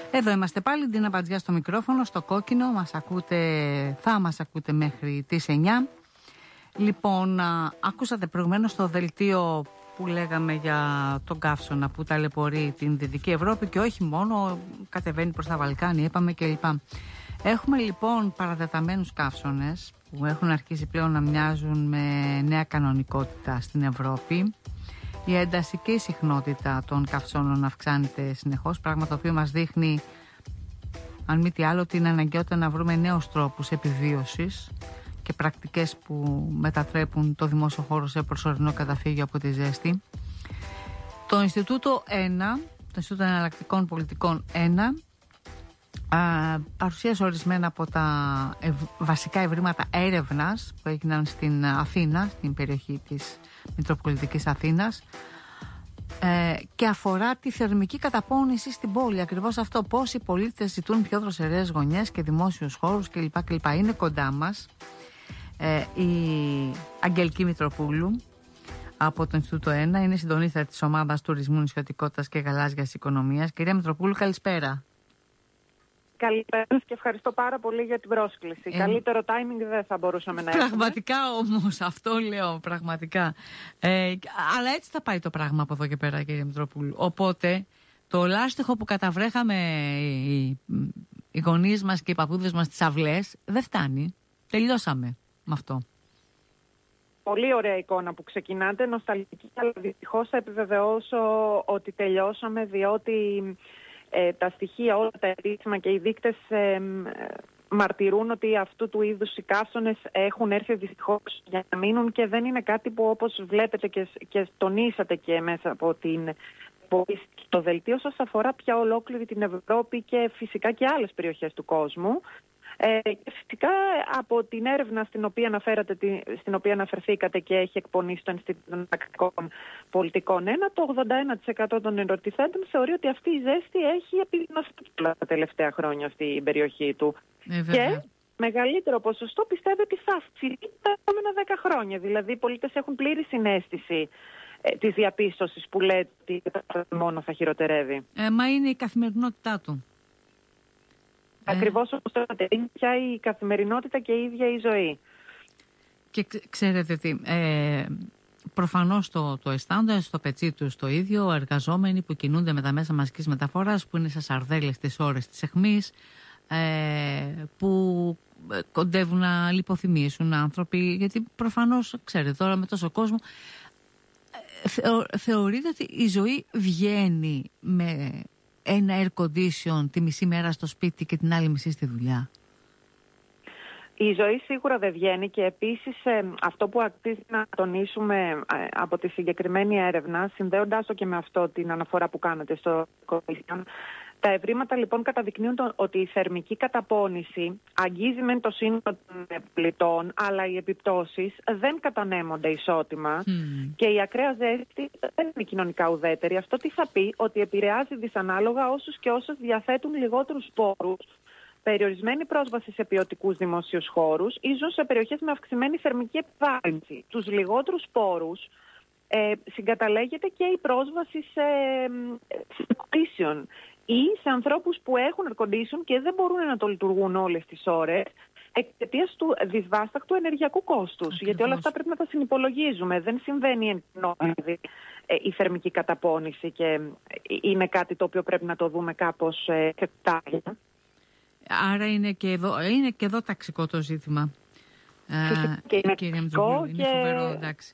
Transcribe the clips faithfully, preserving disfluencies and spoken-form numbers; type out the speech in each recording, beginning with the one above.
Εδώ είμαστε πάλι, Ντίνα Μπατζιά στο μικρόφωνο, στο κόκκινο. Μας ακούτε, θα μας ακούτε μέχρι τις εννιά. Λοιπόν, α, ακούσατε προηγουμένως το δελτίο που λέγαμε για τον καύσωνα που ταλαιπωρεί την Δυτική Ευρώπη και όχι μόνο, κατεβαίνει προς τα Βαλκάνια, είπαμε κλπ. Έχουμε λοιπόν παρατεταμένους καύσωνες που έχουν αρχίσει πλέον να μοιάζουν με νέα κανονικότητα στην Ευρώπη. Η εντασική συχνότητα των καυσώνων αυξάνεται συνεχώς, πράγμα το οποίο μας δείχνει, αν μη τι άλλο, την αναγκαιότητα να βρούμε νέους τρόπους επιβίωσης και πρακτικές που μετατρέπουν το δημόσιο χώρο σε προσωρινό καταφύγιο από τη ζέστη. Το Ινστιτούτο ένα, το Ινστιτούτο Εναλλακτικών Πολιτικών ένα, α, παρουσίασε ορισμένα από τα ευ, βασικά ευρήματα έρευνας που έγιναν στην Αθήνα, στην περιοχή της Μητροπολιτικής Αθήνας, ε, και αφορά τη θερμική καταπώνηση στην πόλη. Ακριβώς αυτό, πώς οι πολίτες ζητούν πιο δροσερές γωνιές και δημόσιους χώρους κλπ. κλπ. Είναι κοντά μας ε, η Αγγελική Μητροπούλου από το Ινστιτούτο ένα, είναι συντονίστρια της ομάδας τουρισμού, νησιωτικότητας και γαλάζιας οικονομίας. Κυρία Μητροπούλου, καλησπέρα. Καλησπέρα και ευχαριστώ πάρα πολύ για την πρόσκληση. Ε, Καλύτερο timing δεν θα μπορούσαμε να έχουμε. Πραγματικά όμως, αυτό λέω, πραγματικά. Ε, αλλά έτσι θα πάει το πράγμα από εδώ και πέρα, κύριε Μητροπούλου. Οπότε, το λάστιχο που καταβρέχαμε οι, οι γονείς μας και οι παππούδες μας στις αυλές, δεν φτάνει. Τελειώσαμε με αυτό. Πολύ ωραία εικόνα που ξεκινάτε, νοσταλγική, αλλά δυστυχώς θα επιβεβαιώσω ότι τελειώσαμε, διότι Ε, τα στοιχεία, όλα τα επίσημα και οι δείκτες ε, μαρτυρούν ότι αυτού του είδους οι καύσωνες έχουν έρθει δυστυχώς για να μείνουν και δεν είναι κάτι που, όπως βλέπετε και, και τονίσατε και μέσα από την το δελτίο σας, αφορά πια ολόκληρη την Ευρώπη και φυσικά και άλλες περιοχές του κόσμου. Ε, και φυσικά από την έρευνα στην οποία, αναφέρατε, στην οποία αναφερθήκατε και έχει εκπονήσει το Ινστιτούτο Εναλλακτικών Πολιτικών ένα, το ογδόντα ένα τοις εκατό των ερωτηθέντων θεωρεί ότι αυτή η ζέστη έχει επιδεινωθεί τα τελευταία χρόνια στην περιοχή του. Ε, και μεγαλύτερο ποσοστό πιστεύει ότι θα αυξηθεί τα επόμενα δέκα χρόνια. Δηλαδή οι πολίτες έχουν πλήρη συναίσθηση ε, της διαπίστωσης που λέει ότι μόνο θα χειροτερεύει. Ε, μα είναι η καθημερινότητά του. Ακριβώς όπως το είπατε, είναι πια η καθημερινότητα και η ίδια η ζωή. Και ξέρετε τι, ε, προφανώς το, το αισθάνονται στο πετσί τους το ίδιο εργαζόμενοι που κινούνται με τα μέσα μαζικής μεταφοράς, που είναι σε σαρδέλες τις ώρες της αιχμής, ε, που κοντεύουν να λιποθυμήσουν άνθρωποι, γιατί προφανώς, ξέρετε, τώρα με τόσο κόσμο, θεω, θεωρείτε ότι η ζωή βγαίνει με ένα air condition τη μισή μέρα στο σπίτι και την άλλη μισή στη δουλειά? Η ζωή σίγουρα δεν βγαίνει και επίσης ε, αυτό που αξίζει να τονίσουμε ε, από τη συγκεκριμένη έρευνα, συνδέοντάς το και με αυτό την αναφορά που κάνετε στο Commission, τα ευρήματα λοιπόν καταδεικνύουν το, ότι η θερμική καταπώνηση αγγίζει μεν το σύνολο των πλητών, αλλά οι επιπτώσεις δεν κατανέμονται ισότιμα mm. και η ακραία ζέστη δεν είναι κοινωνικά ουδέτερη. Αυτό τι θα πει? Ότι επηρεάζει δυσανάλογα όσους και όσες διαθέτουν λιγότερους πόρους, περιορισμένη πρόσβαση σε ποιοτικούς δημοσίους χώρους ή ζουν σε περιοχές με αυξημένη θερμική επιβάρυνση. Τους λιγότερους πόρους ε, συγκαταλέγεται και η πρόσβαση σε air ή σε ανθρώπους που έχουν air condition και δεν μπορούν να το λειτουργούν όλες τις ώρες εξαιτίας του δυσβάστακτου ενεργειακού κόστους. Ακριβώς. Γιατί όλα αυτά πρέπει να τα συνυπολογίζουμε. Δεν συμβαίνει εν κοινότητα η θερμική καταπώνηση και είναι κάτι το οποίο πρέπει να το δούμε κάπως σε τάγια. Άρα είναι και εδώ, είναι και εδώ ταξικό το ζήτημα. Και είναι κύριε ταξικό είναι φοβερό, εντάξει.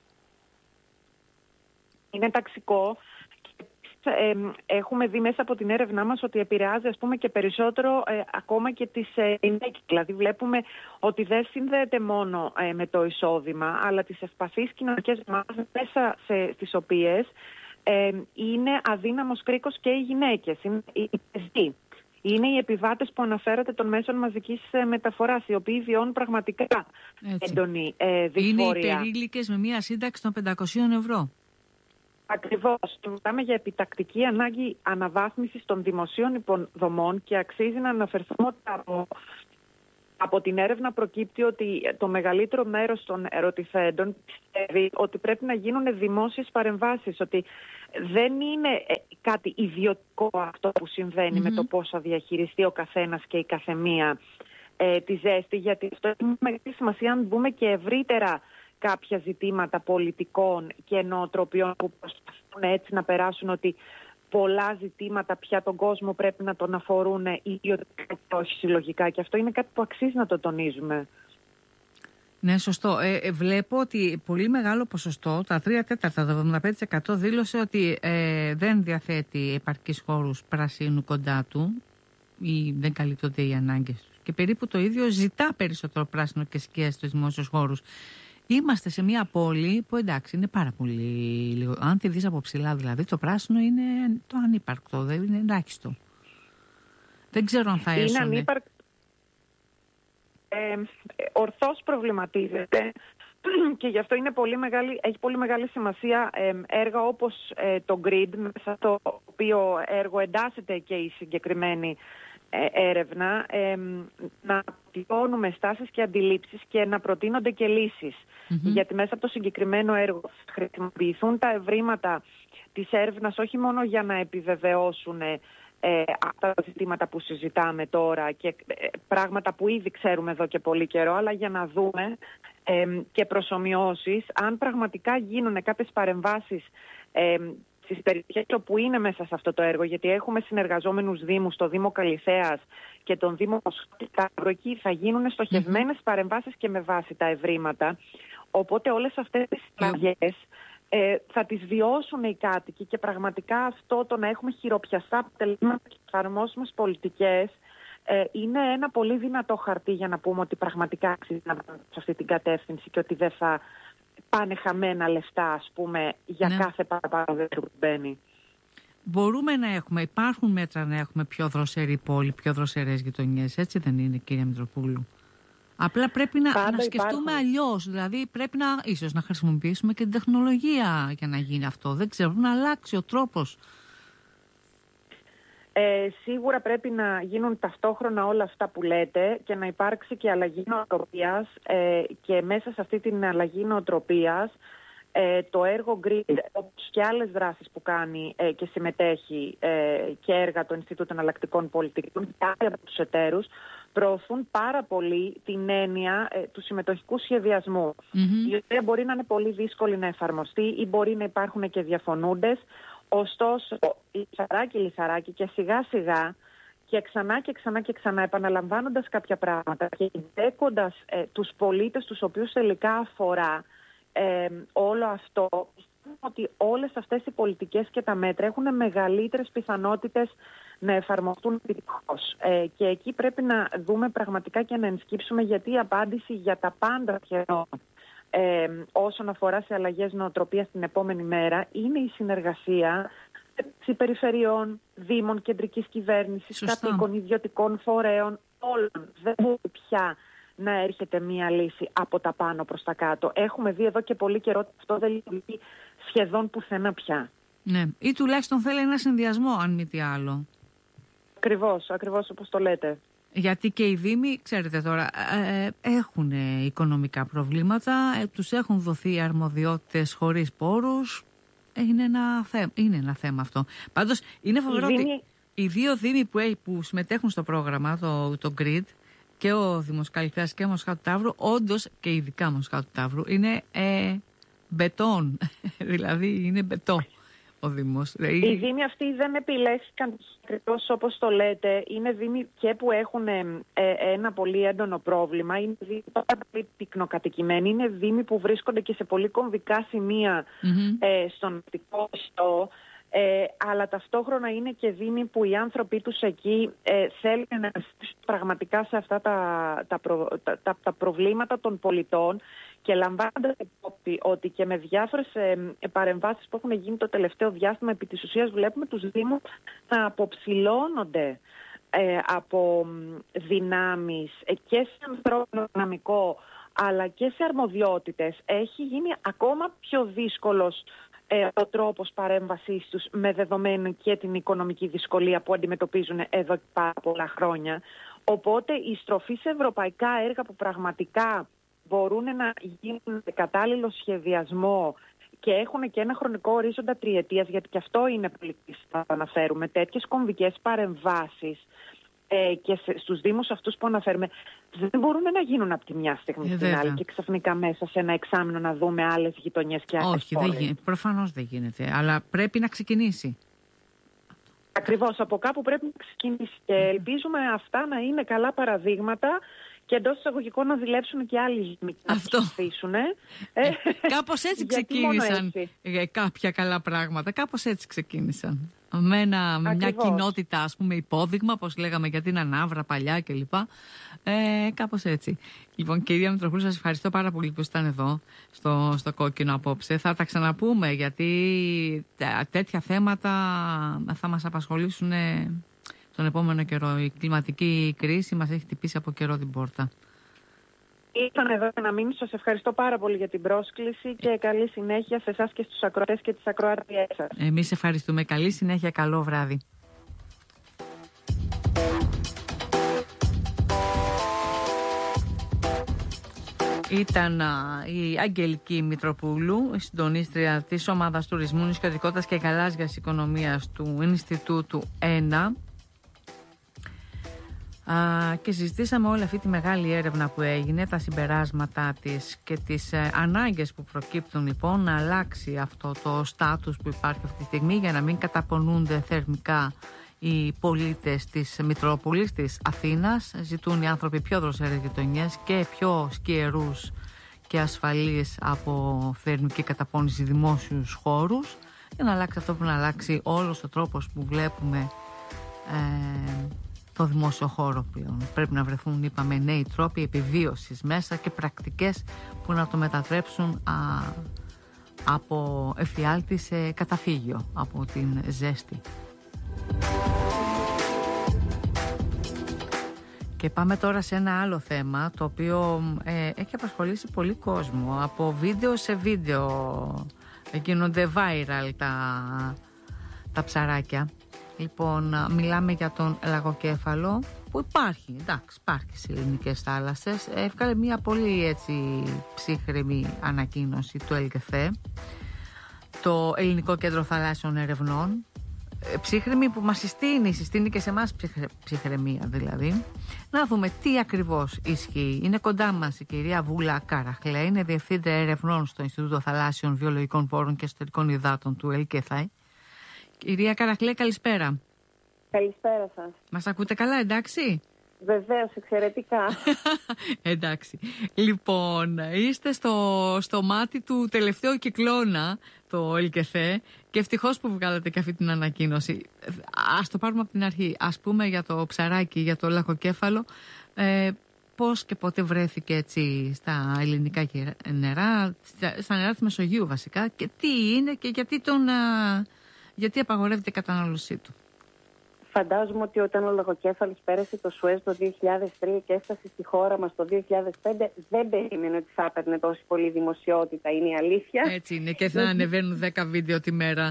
Είναι ταξικό. Ε, έχουμε δει μέσα από την έρευνά μας ότι επηρεάζει, ας πούμε, και περισσότερο ε, ακόμα και τις γυναίκες. Ε, δηλαδή βλέπουμε ότι δεν συνδέεται μόνο ε, με το εισόδημα, αλλά τις ευπαθείς κοινωνικές μάζες μέσα σε, στις οποίες ε, είναι αδύναμος κρίκος και οι γυναίκες, είναι οι πεζοί. Είναι οι επιβάτες που αναφέρατε των μέσων μαζικής μεταφοράς, οι οποίοι βιώνουν πραγματικά έντονη ε, δυσφορία. Είναι οι περίλικες με μία σύνταξη των πεντακόσια ευρώ. Ακριβώς. Μιλάμε για επιτακτική ανάγκη αναβάθμισης των δημοσίων υποδομών και αξίζει να αναφερθούμε ότι από Από την έρευνα προκύπτει ότι το μεγαλύτερο μέρος των ερωτηθέντων πιστεύει ότι πρέπει να γίνουν δημόσιες παρεμβάσεις, ότι δεν είναι κάτι ιδιωτικό αυτό που συμβαίνει mm-hmm. με το πώς θα διαχειριστεί ο καθένας και η καθεμία ε, τη ζέστη, γιατί αυτό έχει μεγάλη σημασία αν μπούμε και ευρύτερα κάποια ζητήματα πολιτικών και νοοτροπιών που προσπαθούν έτσι να περάσουν ότι πολλά ζητήματα πια τον κόσμο πρέπει να τον αφορούν ιδιωτικά και όχι συλλογικά, και αυτό είναι κάτι που αξίζει να το τονίζουμε. Ναι, σωστό. Ε, ε, βλέπω ότι πολύ μεγάλο ποσοστό, τα τρία τέταρτα, το εβδομήντα πέντε τοις εκατό δήλωσε ότι ε, δεν διαθέτει επαρκείς χώρους πρασίνου κοντά του ή δεν καλύπτονται οι ανάγκες τους. Και περίπου το ίδιο ζητά περισσότερο πράσινο και σκία στους δημόσιους χώρους. Είμαστε σε μια πόλη που εντάξει είναι πάρα πολύ λίγο. Αν τη δεις από ψηλά δηλαδή, το πράσινο είναι το ανύπαρκτο, δεν είναι ελάχιστο. Δεν ξέρω αν θα έσωνε. Είναι ανύπαρκτο. Ε, ορθώς προβληματίζεται και γι' αυτό είναι πολύ μεγάλη, έχει πολύ μεγάλη σημασία ε, έργα όπως ε, το Grid, μέσα στο οποίο έργο εντάσσεται και η συγκεκριμένη ε, έρευνα, ε, να πληρώνουμε στάσεις και αντιλήψεις και να προτείνονται και λύσεις. Mm-hmm. Γιατί μέσα από το συγκεκριμένο έργο χρησιμοποιηθούν τα ευρήματα της έρευνας όχι μόνο για να επιβεβαιώσουν Ε, αυτά τα ζητήματα που συζητάμε τώρα και ε, πράγματα που ήδη ξέρουμε εδώ και πολύ καιρό, αλλά για να δούμε ε, και προσομοιώσεις αν πραγματικά γίνουν κάποιες παρεμβάσεις ε, στις περιοχές που είναι μέσα σε αυτό το έργο, γιατί έχουμε συνεργαζόμενους δήμους, το Δήμο Καλυθέας και τον Δήμο Ταύρου, εκεί θα γίνουν στοχευμένες mm-hmm. παρεμβάσεις και με βάση τα ευρήματα, οπότε όλες αυτές τις αλλαγές Ε, θα τις βιώσουν οι κάτοικοι και πραγματικά αυτό το να έχουμε χειροπιαστά αποτελέσματα και εφαρμόσιμες πολιτικές ε, είναι ένα πολύ δυνατό χαρτί για να πούμε ότι πραγματικά αξίζει να πάμε σε αυτή την κατεύθυνση και ότι δεν θα πάνε χαμένα λεφτά, ας πούμε, για ναι. κάθε παραπάνω δέντρο που μπαίνει. Μπορούμε να έχουμε, υπάρχουν μέτρα να έχουμε πιο δροσερή πόλη, πιο δροσερές γειτονιές, έτσι δεν είναι, κυρία Μητροπούλου? Απλά πρέπει να, να σκεφτούμε αλλιώς, δηλαδή πρέπει να, ίσως να χρησιμοποιήσουμε και την τεχνολογία για να γίνει αυτό. Δεν ξέρω, να αλλάξει ο τρόπος. Ε, σίγουρα πρέπει να γίνουν ταυτόχρονα όλα αυτά που λέτε και να υπάρξει και αλλαγή νοοτροπίας ε, και μέσα σε αυτή την αλλαγή νοοτροπίας ε, το έργο Grid, όπως και άλλες δράσεις που κάνει ε, και συμμετέχει ε, και έργα του Ινστιτούτου Εναλλακτικών Πολιτικών και άλλοι από τους εταίρους, προωθούν πάρα πολύ την έννοια ε, του συμμετοχικού σχεδιασμού, mm-hmm. η οποία μπορεί να είναι πολύ δύσκολη να εφαρμοστεί ή μπορεί να υπάρχουν και διαφωνούντες. Ωστόσο, λιθαράκι λιθαράκι και σιγά σιγά και ξανά και ξανά και ξανά επαναλαμβάνοντας κάποια πράγματα και δέκοντας ε, τους πολίτες τους οποίους τελικά αφορά ε, όλο αυτό, ότι όλες αυτές οι πολιτικές και τα μέτρα έχουν μεγαλύτερες πιθανότητες να εφαρμοστούν επιτυχώς. Ε, και εκεί πρέπει να δούμε πραγματικά και να ενσκύψουμε, γιατί η απάντηση για τα πάντα σχεδόν ε, όσον αφορά σε αλλαγές νοοτροπίας την επόμενη μέρα είναι η συνεργασία μεταξύ περιφερειών, δήμων, κεντρικής κυβέρνησης, κατοίκων, ιδιωτικών φορέων, όλων. Δεν μπορεί πια να έρχεται μία λύση από τα πάνω προς τα κάτω. Έχουμε δει εδώ και πολύ καιρό ότι αυτό δεν λειτουργεί σχεδόν πουθενά πια. Ναι, ή τουλάχιστον θέλει ένα συνδυασμό, αν μη τι άλλο. Ακριβώς, ακριβώς όπως το λέτε. Γιατί και οι δήμοι, ξέρετε τώρα, ε, έχουν οικονομικά προβλήματα, ε, τους έχουν δοθεί αρμοδιότητες χωρίς πόρους. Είναι ένα, θέ, είναι ένα θέμα αυτό. Πάντως, είναι φοβερό ότι δήμοι... οι δύο δήμοι που, που συμμετέχουν στο πρόγραμμα, το, το Grid, και ο Δήμος Καλυθέας και ο Μοσχάτου Ταύρου, όντως και ειδικά Μοσχάτου Ταύρου, είναι ε, μπετόν. Δηλαδή, είναι μπετό. Οι δήμοι αυτοί δεν επιλέχθηκαν ακριβώς όπως το λέτε. Είναι δήμοι και που έχουν ε, ένα πολύ έντονο πρόβλημα. Είναι δήμοι πάρα πολύ πυκνοκατοικημένοι. Είναι δήμοι που βρίσκονται και σε πολύ κομβικά σημεία mm-hmm. ε, στον αστικό ιστό. Ε, αλλά ταυτόχρονα είναι και δήμοι που οι άνθρωποι τους εκεί ε, θέλουν να στήσουν πραγματικά σε αυτά τα, τα, προ, τα, τα, τα προβλήματα των πολιτών, και λαμβάνοντας υπόψη ότι και με διάφορες ε, παρεμβάσεις που έχουν γίνει το τελευταίο διάστημα, επί της ουσίας βλέπουμε τους δήμους να αποψηλώνονται ε, από δυνάμεις ε, και σε ανθρώπινο δυναμικό αλλά και σε αρμοδιότητες. Έχει γίνει ακόμα πιο δύσκολος ε, ο τρόπος παρέμβασής τους, με δεδομένη και την οικονομική δυσκολία που αντιμετωπίζουν εδώ και πάρα πολλά χρόνια. Οπότε η στροφή σε ευρωπαϊκά έργα που πραγματικά μπορούν να γίνουν με κατάλληλο σχεδιασμό και έχουν και ένα χρονικό ορίζοντα τριετίας, γιατί και αυτό είναι πολύ να αναφέρουμε, τέτοιες κομβικές παρεμβάσεις ε, και σε, στους δήμους αυτούς που αναφέρουμε δεν μπορούν να γίνουν από τη μια στιγμή ε, στην άλλη και ξαφνικά μέσα σε ένα εξάμηνο να δούμε άλλες γειτονιές και άλλες Όχι, δεν γίνεται. Προφανώς δεν γίνεται, αλλά πρέπει να ξεκινήσει. Ακριβώς, από κάπου πρέπει να ξεκινήσει και ελπίζουμε αυτά να είναι καλά παραδείγματα και εντός εισαγωγικών να δουλέψουν και άλλοι να ψηφίσουν. Ε, κάπως έτσι ξεκίνησαν έτσι. κάποια καλά πράγματα. Κάπως έτσι ξεκίνησαν. Με ένα, μια κοινότητα, ας πούμε, υπόδειγμα, όπως λέγαμε για την Ανάβρα παλιά κλπ. Ε, κάπως έτσι. Λοιπόν, κυρία Μητροπούλου, σας ευχαριστώ πάρα πολύ που ήσταν εδώ στο, στο Κόκκινο απόψε. Θα τα ξαναπούμε, γιατί τέτοια θέματα θα μας απασχολήσουν τον επόμενο καιρό. Η κλιματική κρίση μας έχει χτυπήσει από καιρό την πόρτα. Ήρθαν εδώ να μείνω. Σας ευχαριστώ πάρα πολύ για την πρόσκληση και καλή συνέχεια σε εσάς και στους ακροατές και τις ακροατριές σας. Εμείς ευχαριστούμε. Καλή συνέχεια. Καλό βράδυ. Ήταν α, η Αγγελική Μητροπούλου, η συντονίστρια της Ομάδας Τουρισμού, Νησιωτικότητας και Γαλάζιας Οικονομίας του Ινστιτούτου ένα. Α, και συζητήσαμε όλη αυτή τη μεγάλη έρευνα που έγινε, τα συμπεράσματά της και τις ε, ανάγκες που προκύπτουν λοιπόν να αλλάξει αυτό το στάτους που υπάρχει αυτή τη στιγμή για να μην καταπονούνται θερμικά οι πολίτες της Μητρόπολης, της Αθήνας. Ζητούν οι άνθρωποι πιο δροσερές γειτονιές και πιο σκιερούς και ασφαλείς από θερμική καταπώνηση δημόσιους χώρους, για να αλλάξει αυτό που να αλλάξει όλος ο τρόπος που βλέπουμε ε, το δημόσιο χώρο πλέον. Πρέπει να βρεθούν, είπαμε, νέοι τρόποι επιβίωσης μέσα και πρακτικές που να το μετατρέψουν α, από εφιάλτη σε καταφύγιο, από την ζέστη. Και πάμε τώρα σε ένα άλλο θέμα, το οποίο ε, έχει απασχολήσει πολύ κόσμο. Από βίντεο σε βίντεο γίνονται viral τα, τα ψαράκια. Λοιπόν, μιλάμε για τον λαγοκέφαλο που υπάρχει, εντάξει, υπάρχει σε ελληνικές θάλασσες. Έβγαλε μια πολύ έτσι ψύχρεμη ανακοίνωση του ΕΛΚΕΘΕ, το Ελληνικό Κέντρο Θαλάσσιων Ερευνών. Ψύχρεμη που μας συστήνει, συστήνει και σε εμάς ψυχre, ψυχραιμία δηλαδή. Να δούμε τι ακριβώς ισχύει. Είναι κοντά μας η κυρία Βούλα Καραχλέ, είναι Διευθύντρια Ερευνών στο Ινστιτούτο Θαλάσσιων Βιολογικών Πόρων και Εσωτερικών Υδάτων του ΕΛΚΕΘΕ. Κυρία Καραχλέ, καλησπέρα. Καλησπέρα σας. Μας ακούτε καλά, εντάξει? Βεβαίως, εξαιρετικά. Εντάξει. Λοιπόν, είστε στο, στο μάτι του τελευταίου κυκλώνα, το ΕΛΚΕΘΕ, και ευτυχώς που βγάλατε και αυτή την ανακοίνωση. Ας το πάρουμε από την αρχή. Ας πούμε για το ψαράκι, για το λαγοκέφαλο. Ε, πώς και πότε βρέθηκε έτσι στα ελληνικά νερά, στα νερά της Μεσογείου βασικά, και τι είναι και γιατί, τον, γιατί απαγορεύεται η κατανάλωσή του. Φαντάζομαι ότι όταν ο λαγοκέφαλος πέρασε το Σουέζ το δύο χιλιάδες τρία και έφτασε στη χώρα μας το δύο χιλιάδες πέντε, δεν περίμενε ότι θα έπαιρνε τόση πολύ δημοσιότητα, είναι η αλήθεια. Έτσι είναι, και θα ανεβαίνουν δέκα βίντεο τη μέρα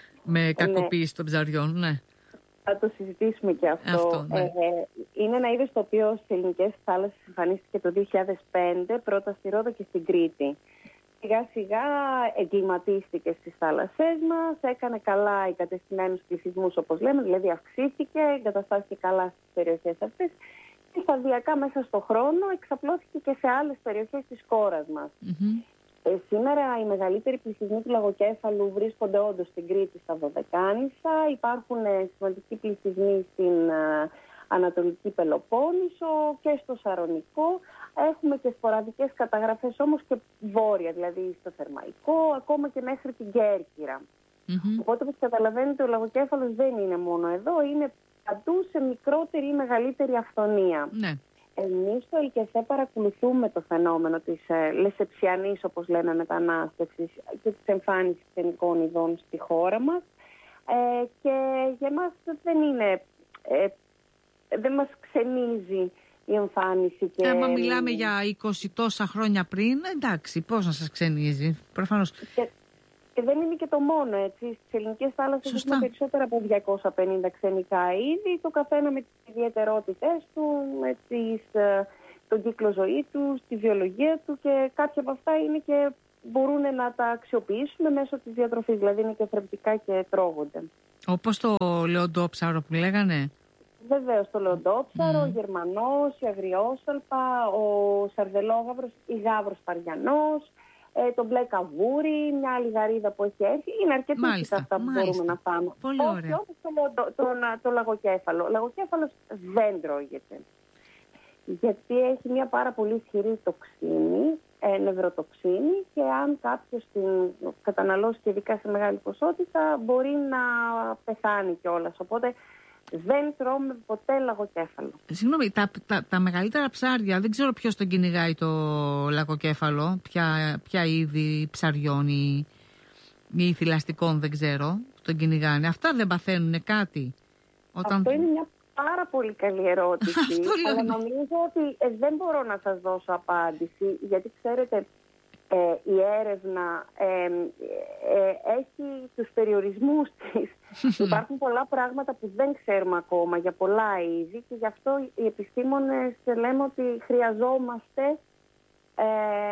με κακοποίηση ναι. των ψαριών, ναι. Θα το συζητήσουμε και αυτό. αυτό ναι. ε, είναι ένα είδος το οποίο στις ελληνικές θάλασσες εμφανίστηκε το δύο χιλιάδες πέντε, πρώτα στη Ρόδο και στην Κρήτη. Σιγά σιγά εγκληματίστηκε στις θάλασσές μας, έκανε καλά εγκατεστημένους πληθυσμούς όπως λέμε, δηλαδή αυξήθηκε, εγκαταστάθηκε καλά στις περιοχές αυτές και σταδιακά μέσα στον χρόνο εξαπλώθηκε και σε άλλες περιοχές της χώρας μας. Mm-hmm. Ε, σήμερα οι μεγαλύτεροι πληθυσμοί του λαγοκέφαλου βρίσκονται όντως στην Κρήτη, στα Δωδεκάνησα, υπάρχουν ε, σημαντικοί πληθυσμοί στην ε, Ανατολική Πελοπόννησο και στο Σαρονικό. Έχουμε και σποραδικές καταγραφές όμως και βόρεια, δηλαδή στο Θερμαϊκό, ακόμα και μέχρι την Κέρκυρα. Mm-hmm. Οπότε, όπως καταλαβαίνετε, ο λαγοκέφαλος δεν είναι μόνο εδώ, είναι παντού σε μικρότερη ή μεγαλύτερη αυθονία. Ναι. Εμείς στο ΕΛΚΕΘΕ παρακολουθούμε το φαινόμενο της ε, λεσεψιανής, όπως λέμε, μετανάστευσης και της εμφάνισης ξενικών ειδών στη χώρα μας. Ε, και για μας δεν είναι, ε, δεν μας ξενίζει η εμφάνιση. Και... Άμα μιλάμε για είκοσι τόσα χρόνια πριν, εντάξει, πώς να σας ξενίζει, προφανώς. Και, Και δεν είναι και το μόνο, έτσι. Στις ελληνικές θάλασσες έχουμε περισσότερα από διακόσια πενήντα ξενικά είδη, το καθένα με τις ιδιαιτερότητες του, με τις, τον κύκλο ζωή του, τη βιολογία του, και κάποια από αυτά είναι και μπορούν να τα αξιοποιήσουμε μέσω της διατροφής, δηλαδή είναι και θρεπτικά και τρώγονται. Όπως το λεοντόψαρο που λέγανε. Βεβαίως, το λεοντόψαρο, Mm. ο γερμανός, η αγριόσαλπα, ο σαρδελόγαυρος, η γάβρος παριανός, ε, το μπλε καβούρι, μια άλλη γαρίδα που έχει έρθει. Είναι αρκετά αυτά που μάλιστα. μπορούμε να φάμε. Πολύ Όχι, ωραία. όπως το, το, το, το λαγοκέφαλο. Ο λαγοκέφαλος δεν τρώγεται. Γιατί έχει μια πάρα πολύ ισχυρή τοξίνη, ε, νευροτοξίνη, και αν κάποιος την καταναλώσει και ειδικά σε μεγάλη ποσότητα μπορεί να πεθάνει κιόλας. Οπότε δεν τρώμε ποτέ λαγοκέφαλο. Συγγνώμη, τα, τα, τα μεγαλύτερα ψάρια, δεν ξέρω ποιος τον κυνηγάει το λαγοκέφαλο, ποια, ποια είδη ψαριών ή, ή θηλαστικών, δεν ξέρω, τον κυνηγάνε. Αυτά δεν παθαίνουν κάτι? Όταν... Αυτό είναι μια πάρα πολύ καλή ερώτηση. Αλλά νομίζω ότι ε, δεν μπορώ να σας δώσω απάντηση, γιατί ξέρετε, ε, η έρευνα ε, ε, έχει τους περιορισμούς της. Υπάρχουν πολλά πράγματα που δεν ξέρουμε ακόμα για πολλά είδη, και γι' αυτό οι επιστήμονες λέμε ότι χρειαζόμαστε ε,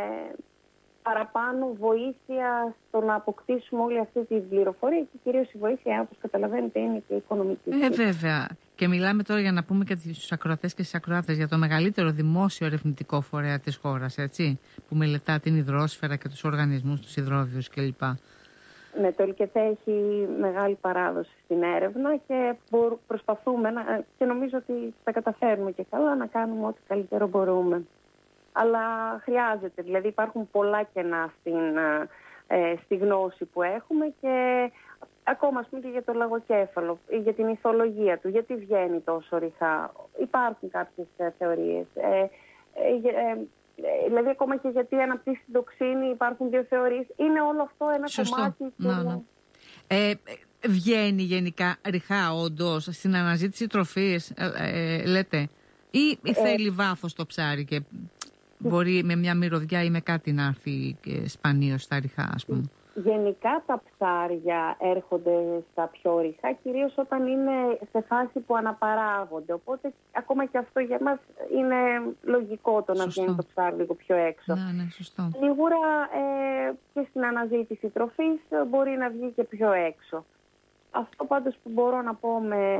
παραπάνω βοήθεια στο να αποκτήσουμε όλη αυτή την πληροφορία, και κυρίως η βοήθεια, όπως καταλαβαίνετε, είναι και οικονομική. Ε, βέβαια. Και μιλάμε τώρα, για να πούμε και στους ακροατές και στις ακροάτες, για το μεγαλύτερο δημόσιο ερευνητικό φορέα της χώρας, έτσι, που μελετά την υδρόσφαιρα και τους οργανισμούς, τους υδρόβιους κλπ. Ναι, το ΕΛΚΕΘΕ έχει μεγάλη παράδοση στην έρευνα και προσπαθούμε να, και νομίζω ότι θα καταφέρουμε και καλά να κάνουμε ό,τι καλύτερο μπορούμε. Αλλά χρειάζεται, δηλαδή υπάρχουν πολλά κενά στην, ε, στη γνώση που έχουμε, και ακόμα, ας πούμε, και για το λαγοκέφαλο, για την ηθολογία του, γιατί βγαίνει τόσο ρηχά. Υπάρχουν κάποιες ε, θεωρίες. Ε, ε, ε, Δηλαδή, ακόμα και γιατί αναπτύσσει την τοξίνη, υπάρχουν δύο θεωρίες. Είναι όλο αυτό ένα Σωστό. κομμάτι του. Να, ναι. ε, βγαίνει γενικά ρηχά, όντως, στην αναζήτηση τροφής, ε, ε, λέτε, ή ε, θέλει βάθος το ψάρι και μπορεί με μια μυρωδιά ή με κάτι να έρθει σπανίως στα ρηχά, ας πούμε? Γενικά τα ψάρια έρχονται στα πιο ρηχά, κυρίως όταν είναι σε φάση που αναπαράγονται. Οπότε ακόμα και αυτό για μας είναι λογικό, το να Σωστό. βγαίνει το ψάρι λίγο πιο έξω. Ναι, ναι, σωστό. Σίγουρα ε, και στην αναζήτηση τροφής μπορεί να βγει και πιο έξω. Αυτό πάντως που μπορώ να πω με,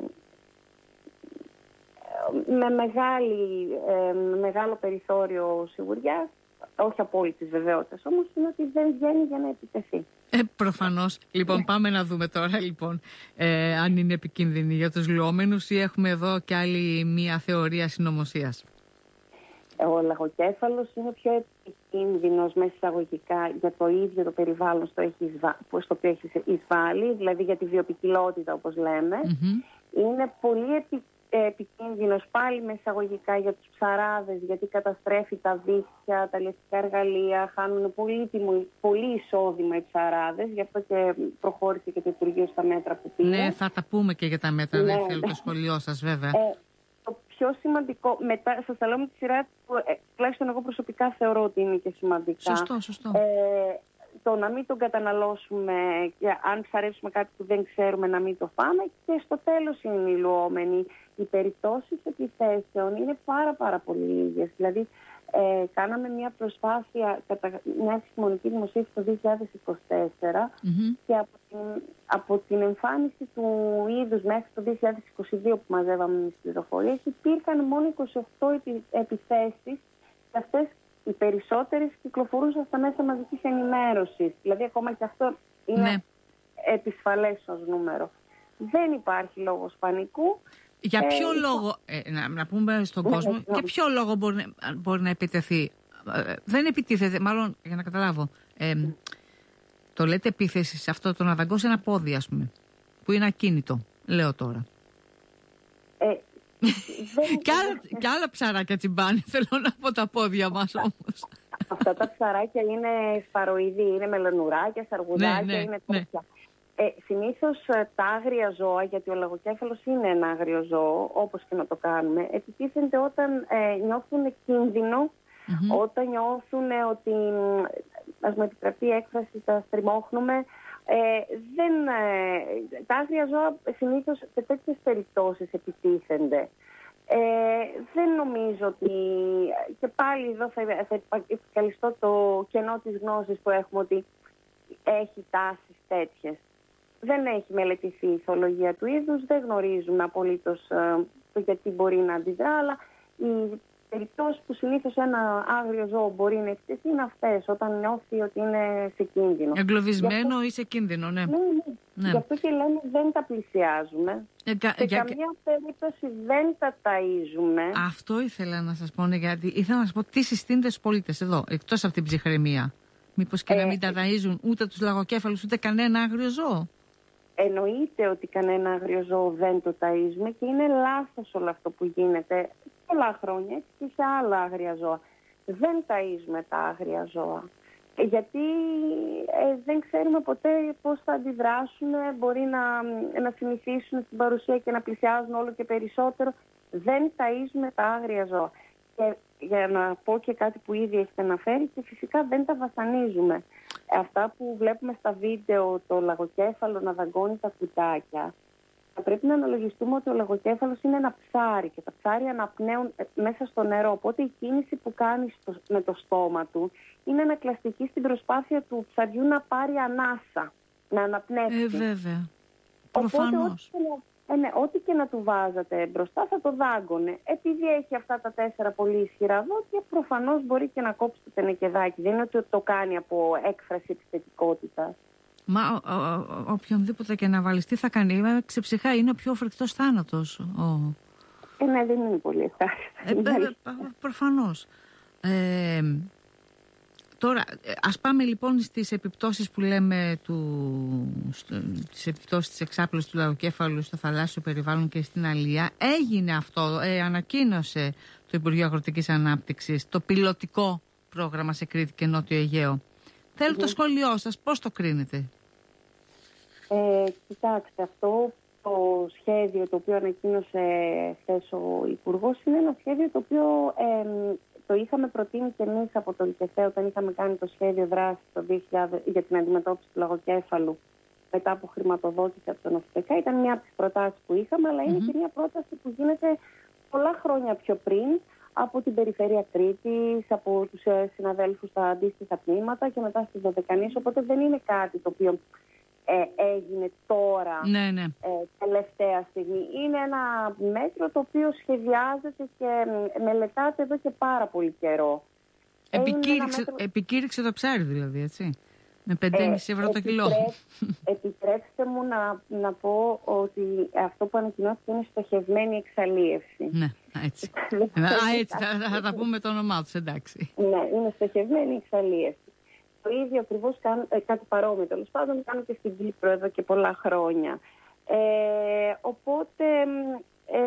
με, μεγάλη, ε, με μεγάλο περιθώριο σιγουριάς, όχι απόλυτης βεβαιότητας όμως, είναι ότι δεν βγαίνει για να επιτεθεί. Ε, προφανώς. Λοιπόν, πάμε να δούμε τώρα, λοιπόν, ε, αν είναι επικίνδυνη για τους λουόμενους, ή έχουμε εδώ και άλλη μία θεωρία συνωμοσίας. Ο λαγοκέφαλος είναι πιο επικίνδυνος μέσα εισαγωγικά για το ίδιο το περιβάλλον στο, έχει, στο οποίο έχει εισβάλει, δηλαδή για τη βιοποικιλότητα, όπως λέμε. Mm-hmm. Είναι πολύ επικίνδυνο. επικίνδυνος πάλι με εισαγωγικά για τους ψαράδες, γιατί καταστρέφει τα δίχτυα, τα λευτικά εργαλεία, χάνουν πολύτιμο, πολύ εισόδημα οι ψαράδες, γι' αυτό και προχώρησε και το Υπουργείο στα μέτρα που πήρε. Ναι, θα τα πούμε και για τα μέτρα, ναι. δεν θέλω το σχολείο σας, βέβαια. Ε, το πιο σημαντικό, μετά, σας τα λέω με τη σειρά που ε, τουλάχιστον εγώ προσωπικά θεωρώ ότι είναι και σημαντικά. Σωστό, σωστό. Ε, το να μην τον καταναλώσουμε, και αν ψαρέψουμε κάτι που δεν ξέρουμε, να μην το φάμε, και στο τέλος είναι οι λουόμενοι. Οι περιπτώσεις επιθέσεων είναι πάρα πάρα πολύ λίγες. Δηλαδή, ε, κάναμε μια προσπάθεια, κατά μια επιστημονική δημοσίευση το δύο χιλιάδες είκοσι τέσσερα, mm-hmm. και από την, από την εμφάνιση του είδους μέχρι το δύο χιλιάδες είκοσι δύο που μαζεύαμε τις πληροφορίες, υπήρχαν μόνο είκοσι οκτώ επι, επιθέσεις, και αυτές οι περισσότερες κυκλοφορούσαν στα μέσα μαζικής ενημέρωσης. Δηλαδή, ακόμα και αυτό είναι ναι. επισφαλές ως νούμερο. Δεν υπάρχει λόγος πανικού. Για ποιο ε, λόγο, ε, να, να πούμε στον ναι, κόσμο, ναι, ναι. και ποιο λόγο μπορεί, μπορεί να επιτεθεί? Ε, δεν επιτίθεται, μάλλον, για να καταλάβω, ε, mm. το λέτε επίθεση σε αυτό το να δαγκώσει ένα πόδι, ας πούμε, που είναι ακίνητο, λέω τώρα. Ε, δεν... κι, άλλα, κι άλλα ψαράκια τσιμπάνε, θέλω να πω, τα πόδια μας όμως. Αυτά τα ψαράκια είναι σπαροειδή, είναι μελονουράκια, σαργουδάκια, ναι, ναι, είναι τέτοια. Ναι. Ε, συνήθως τα άγρια ζώα, γιατί ο λαγοκέφαλος είναι ένα άγριο ζώο, όπως και να το κάνουμε, επιτίθενται όταν ε, νιώθουν κίνδυνο Mm-hmm. Όταν νιώθουν ότι, ας μου επιτραπεί η έκφραση, τα στριμώχνουμε, ε, δεν, ε, τα άγρια ζώα συνήθως σε τέτοιες περιπτώσεις επιτίθενται. Ε, δεν νομίζω ότι, και πάλι εδώ θα, θα επικαλυστώ το κενό της γνώσης που έχουμε, ότι έχει τάσεις τέτοιες. Δεν έχει μελετηθεί η ηθολογία του είδους, δεν γνωρίζουμε απολύτως ε, το γιατί μπορεί να αντιδρά, αλλά οι περιπτώσεις που συνήθως ένα άγριο ζώο μπορεί να εκτεθεί είναι αυτές, όταν νιώθει ότι είναι σε κίνδυνο. Εγκλωβισμένο αυτό... ή σε κίνδυνο, ναι. Ναι, ναι. Ναι. Γι' αυτό και λέμε δεν τα πλησιάζουμε. Ε, κα, σε για... καμία περίπτωση δεν τα ταΐζουμε. Αυτό ήθελα να σας πω, ναι, γιατί ήθελα να σας πω τι συστήνεται στους πολίτες εδώ, εκτός από την ψυχραιμία. Μήπως και ε, να μην τα ταΐζουν ούτε τους λαγοκέφαλους ούτε κανένα άγριο ζώο. Εννοείται ότι κανένα άγριο ζώο δεν το ταΐζουμε και είναι λάθος όλο αυτό που γίνεται πολλά χρόνια και σε άλλα άγρια ζώα. Δεν ταΐζουμε τα άγρια ζώα. Γιατί ε, δεν ξέρουμε ποτέ πώς θα αντιδράσουν, μπορεί να, να συνηθίσουν στην παρουσία και να πλησιάζουν όλο και περισσότερο. Δεν ταΐζουμε τα άγρια ζώα. Και για να πω και κάτι που ήδη έχετε αναφέρει, και φυσικά δεν τα βασανίζουμε. Αυτά που βλέπουμε στα βίντεο, το λαγοκέφαλο να δαγκώνει τα κουτάκια, θα πρέπει να αναλογιστούμε ότι ο λαγοκέφαλος είναι ένα ψάρι και τα ψάρια αναπνέουν μέσα στο νερό. Οπότε η κίνηση που κάνει στο, με το στόμα του είναι ανακλαστική στην προσπάθεια του ψαριού να πάρει ανάσα, να αναπνεύσει. Ε, βέβαια. Προφανώς. Ε, ναι, ό,τι και να του βάζατε μπροστά θα το δάγκωνε. Επειδή έχει αυτά τα τέσσερα πολύ ισχυρά δόντια, προφανώς μπορεί και να κόψει το τενεκεδάκι. Δεν είναι ότι το κάνει από έκφραση επιθετικότητας. Μα ο, ο, ο, οποιονδήποτε και να βάλεις τι θα κάνει, ξεψυχά, είναι ο πιο φρικτός θάνατος. Ο... Ε, ναι, δεν είναι πολύ ευχάριστο. Ε, ε, προφανώς. Ε, Τώρα, ας πάμε λοιπόν στις επιπτώσεις που λέμε, του, στο, τις επιπτώσεις της εξάπλωσης του λαγοκέφαλου στο θαλάσσιο περιβάλλον και στην αλία. Έγινε αυτό, ε, ανακοίνωσε το Υπουργείο Αγροτικής Ανάπτυξης το πιλωτικό πρόγραμμα σε Κρήτη και Νότιο Αιγαίο. Θέλω mm. το σχόλιο σας, πώς το κρίνετε? Ε, κοιτάξτε, αυτό το σχέδιο το οποίο ανακοίνωσε χθες ο Υπουργός είναι ένα σχέδιο το οποίο... Ε, το είχαμε προτείνει και εμείς από το ΛΚΕΘΕ όταν είχαμε κάνει το σχέδιο δράσης το δύο χιλιάδες για την αντιμετώπιση του λαγοκέφαλου μετά από χρηματοδότηση από τον ΟΦΤΕΚΑ. Ήταν μια από τις προτάσεις που είχαμε, αλλά είναι mm-hmm. και μια πρόταση που γίνεται πολλά χρόνια πιο πριν από την Περιφέρεια Κρήτης, από τους συναδέλφους στα αντίστοιχα τμήματα και μετά στις Δωδεκανήσεις. Οπότε δεν είναι κάτι το οποίο ε, έγινε τώρα, ναι, ναι. Ε, τελευταία στιγμή. Είναι ένα μέτρο το οποίο σχεδιάζεται και μελετάται εδώ και πάρα πολύ καιρό. Επικήρυξε, μέτρο... επικήρυξε το ψάρι δηλαδή, έτσι, με πέντε κόμμα πέντε ευρώ το κιλό. Επιτρέψτε μου να, να πω ότι αυτό που ανακοινώθηκε είναι στοχευμένη εξαλίευση. Ναι, έτσι. Α, έτσι, θα, θα τα πούμε το όνομά τους, εντάξει. Ναι, είναι στοχευμένη εξαλίευση. Το ίδιο ακριβώς κάνω, ε, κάτι παρόμοιο τέλος πάντων, κάνω και στην Κύπρο εδώ και πολλά χρόνια. Ε, οπότε ε,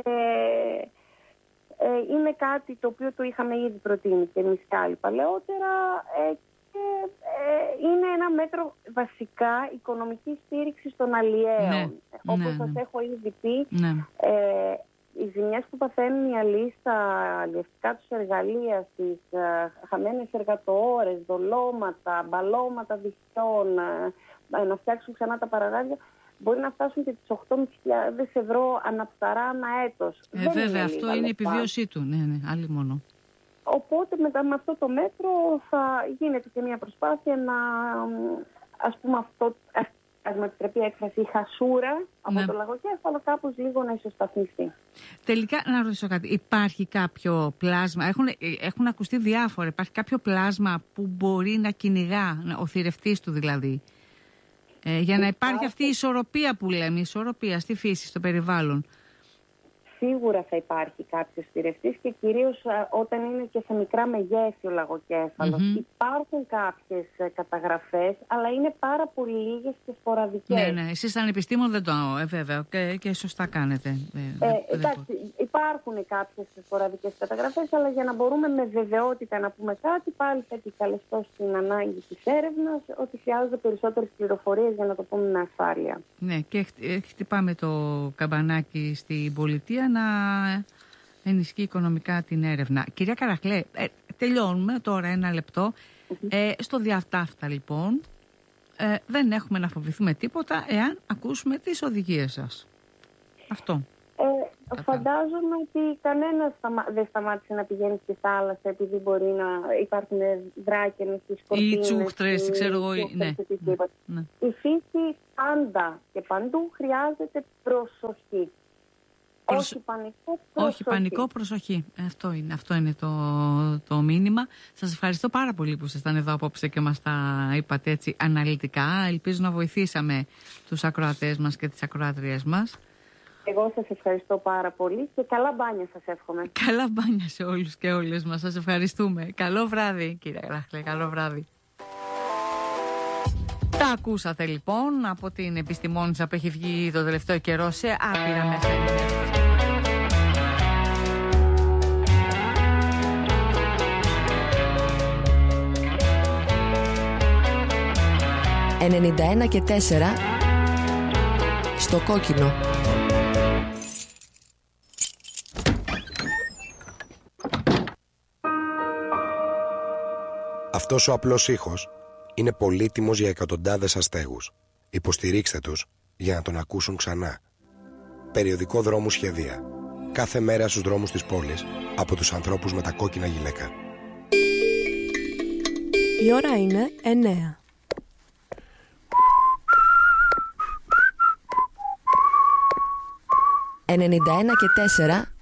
ε, είναι κάτι το οποίο το είχαμε ήδη προτείνει και εμείς και άλλοι παλαιότερα ε, και ε, είναι ένα μέτρο βασικά οικονομική στήριξη των αλλιέων. Ναι, όπως ναι, σας ναι. έχω ήδη πει, ναι. ε, οι ζημιές που παθαίνουν οι αλλοίς στα αλλιευτικά τους εργαλεία, στις uh, χαμένες εργατοώρες, δολώματα, μπαλώματα διχτών, uh, να φτιάξουν ξανά τα παραγάδια, μπορεί να φτάσουν και τις οκτώ χιλιάδες ευρώ αναψαρά ανά έτος. Ε, Δεν βέβαια, είναι αυτό είναι η επιβίωσή του. Ναι, ναι, άλλη μόνο. Οπότε μετά με αυτό το μέτρο θα γίνεται και μια προσπάθεια να, ας πούμε, αυτό... ας με επιτρέπει η έκφραση, η χασούρα από ναι. το λαγοκέφαλο κάπως λίγο να ισοσταθμιστεί. Τελικά, να ρωτήσω κάτι, υπάρχει κάποιο πλάσμα, έχουν, έχουν ακουστεί διάφορα, υπάρχει κάποιο πλάσμα που μπορεί να κυνηγά, ο θηρευτής του δηλαδή, ε, για να υπάρχει αυτή η ισορροπία που λέμε, η ισορροπία στη φύση, στο περιβάλλον? Σίγουρα θα υπάρχει κάποιος θηρευτής και κυρίως α, όταν είναι και σε μικρά μεγέθη ο λαγοκέφαλος. Mm-hmm. Υπάρχουν κάποιες ε, καταγραφές, αλλά είναι πάρα πολύ λίγες και σποραδικές. Ναι, ναι, εσείς σαν επιστήμον δεν το ε, βέβαια και, και σωστά κάνετε. Ε, ε, εντάξει, υπάρχουν κάποιες σποραδικές καταγραφές, αλλά για να μπορούμε με βεβαιότητα να πούμε κάτι, πάλι θα επικαλεστώ στην ανάγκη της έρευνας ότι χρειάζονται περισσότερες πληροφορίες για να το πούμε με ασφάλεια. Ναι, και χτυπάμε το καμπανάκι στην πολιτεία να ενισχύει οικονομικά την έρευνα. Κυρία Καραχλέ, ε, τελειώνουμε τώρα ένα λεπτό. Mm-hmm. Ε, στο διατάφτα λοιπόν ε, δεν έχουμε να φοβηθούμε τίποτα εάν ακούσουμε τις οδηγίες σας. Αυτό. Ε, φαντάζομαι ότι κανένας σταμα... δεν σταμάτησε να πηγαίνει στη θάλασσα επειδή μπορεί να υπάρχουν δράκενες στις κορτίνες. Ή τσούχτρες, ξέρω εγώ. Ναι. Ναι. Η φύση πάντα και παντού χρειάζεται προσοχή. Προσ... Όχι πανικό, προσοχή. Όχι πανικό, προσοχή. Αυτό είναι, αυτό είναι το, το μήνυμα. Σας ευχαριστώ πάρα πολύ που ήσασταν εδώ απόψε και μας τα είπατε έτσι αναλυτικά. Ελπίζω να βοηθήσαμε τους ακροατές μας και τις ακροάτριές μας. Εγώ σας ευχαριστώ πάρα πολύ και καλά μπάνια σας εύχομαι. Καλά μπάνια σε όλους και όλες μας. Σας ευχαριστούμε. Καλό βράδυ, κύριε Ράχλε. Καλό βράδυ. Τα ακούσατε λοιπόν από την επιστημόνισσα που έχει βγει το τελευταίο καιρό σε άπειρα μέσα ενημέρωσης. ενενήντα ένα και τέσσερα στο κόκκινο. Αυτός ο απλός ήχος είναι πολύτιμος για εκατοντάδες αστέγους. Υποστηρίξτε τους για να τον ακούσουν ξανά. Περιοδικό δρόμου σχεδία. Κάθε μέρα στους δρόμους της πόλης από τους ανθρώπους με τα κόκκινα γυλαίκα. Η ώρα είναι εννέα. ενενήντα ένα και τέσσερα